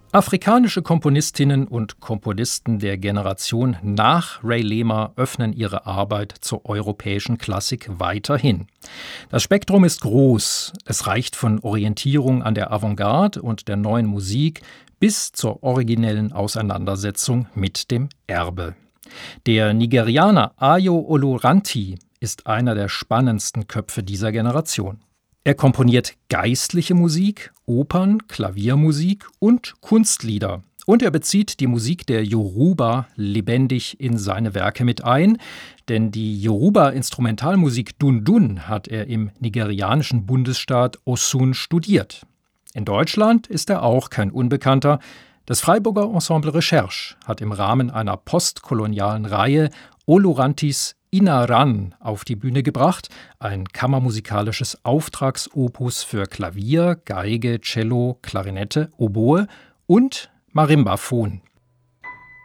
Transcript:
Afrikanische Komponistinnen und Komponisten der Generation nach Ray Lema öffnen ihre Arbeit zur europäischen Klassik weiterhin. Das Spektrum ist groß. Es reicht von Orientierung an der Avantgarde und der neuen Musik bis zur originellen Auseinandersetzung mit dem Erbe. Der Nigerianer Ayo Oloranti ist einer der spannendsten Köpfe dieser Generation. Er komponiert geistliche Musik, Opern, Klaviermusik und Kunstlieder. Und er bezieht die Musik der Yoruba lebendig in seine Werke mit ein, denn die Yoruba-Instrumentalmusik Dundun hat er im nigerianischen Bundesstaat Osun studiert. In Deutschland ist er auch kein Unbekannter. Das Freiburger Ensemble Recherche hat im Rahmen einer postkolonialen Reihe Olorantis Inaran auf die Bühne gebracht, ein kammermusikalisches Auftragsopus für Klavier, Geige, Cello, Klarinette, Oboe und Marimbaphon.